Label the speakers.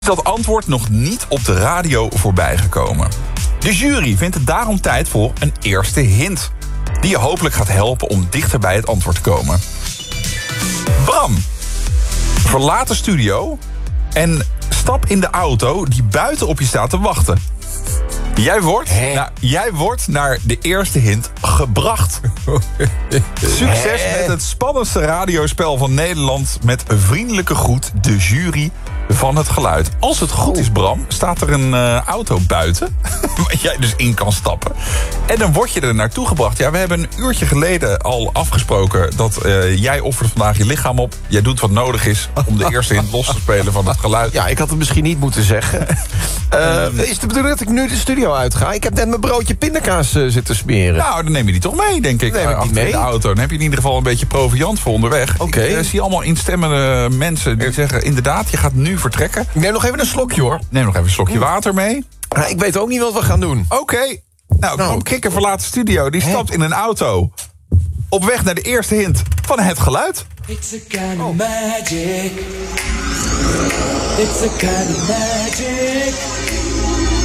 Speaker 1: dat antwoord nog niet op de radio voorbij gekomen. De jury vindt het daarom tijd voor een eerste hint, die je hopelijk gaat helpen om dichter bij het antwoord te komen. Bram, verlaat de studio en stap in de auto die buiten op je staat te wachten. Jij wordt naar de eerste hint gebracht. Succes met het spannendste radiospel van Nederland. Met een vriendelijke groet, de jury van het geluid. Als het goed is, Bram, staat er een auto buiten. Waar jij dus in kan stappen. En dan word je er naartoe gebracht. Ja, we hebben een uurtje geleden al afgesproken dat jij offert vandaag je lichaam op. Jij doet wat nodig is om de eerste hint los te spelen van het geluid.
Speaker 2: Ja, ik had het misschien niet moeten zeggen. Is de bedoeling dat ik nu de studio uitga? Ik heb net mijn broodje pindakaas zitten smeren.
Speaker 1: Nou, dan neem je die toch mee, denk ik.
Speaker 2: Neem ik die mee?
Speaker 1: In de auto. Dan heb je in ieder geval een beetje proviant voor onderweg.
Speaker 2: Oké.
Speaker 1: Ik zie allemaal instemmende mensen die zeggen, inderdaad, je gaat nu vertrekken.
Speaker 2: Ik neem nog even een slokje, hoor.
Speaker 1: Neem nog even een slokje water mee.
Speaker 2: Ik weet ook niet wat we gaan doen.
Speaker 1: Oké. Nou, Bram Kikker verlaat de studio. Die stapt in een auto op weg naar de eerste hint van het geluid.
Speaker 3: It's a kind of magic. It's a kind of magic.